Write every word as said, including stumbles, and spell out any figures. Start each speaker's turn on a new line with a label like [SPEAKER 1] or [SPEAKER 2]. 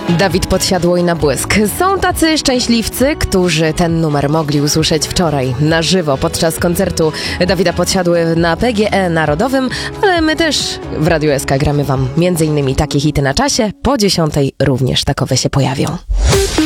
[SPEAKER 1] Dawid Podsiadło i Na błysk. Są tacy szczęśliwcy, którzy ten numer mogli usłyszeć wczoraj na żywo podczas koncertu Dawida Podsiadły na P G E Narodowym, ale my też w Radiu S K gramy wam między innymi takie hity na czasie. Po dziesiątej również takowe się pojawią.